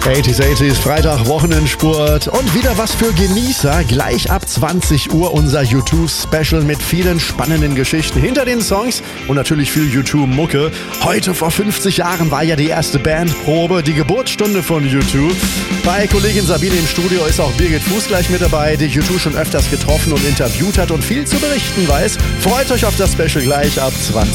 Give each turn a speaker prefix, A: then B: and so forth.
A: 80s, Freitag, Wochenendspurt und wieder was für Genießer. Gleich ab 20 Uhr unser U2-Special mit vielen spannenden Geschichten hinter den Songs und natürlich viel U2-Mucke. Heute vor 50 Jahren war ja die erste Bandprobe, die Geburtsstunde von U2. Bei Kollegin Sabine im Studio ist auch Birgit Fuß gleich mit dabei, die U2 schon öfters getroffen und interviewt hat und viel zu berichten weiß. Freut euch auf das Special gleich ab 20